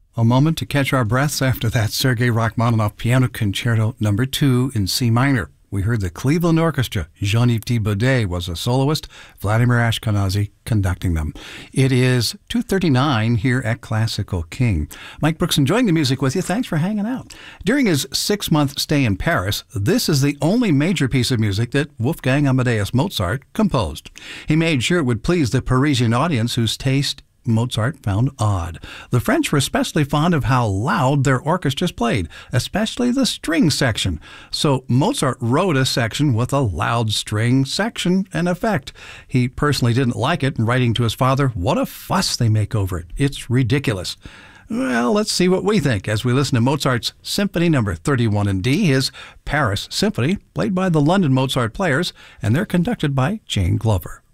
A moment to catch our breaths after that Sergei Rachmaninoff Piano Concerto No. 2 in C minor. We heard the Cleveland Orchestra. Jean-Yves Thibaudet was a soloist, Vladimir Ashkenazy conducting them. It is 2:39 here at Classical King. Mike Brooks enjoying the music with you. Thanks for hanging out. During his 6-month stay in Paris, this is the only major piece of music that Wolfgang Amadeus Mozart composed. He made sure it would please the Parisian audience whose taste Mozart found odd. The French were especially fond of how loud their orchestras played, especially the string section. So Mozart wrote a section with a loud string section and effect. He personally didn't like it, writing to his father, "What a fuss they make over it. It's ridiculous." Well, let's see what we think as we listen to Mozart's Symphony No. 31 in D, his Paris Symphony, played by the London Mozart Players, and they're conducted by Jane Glover.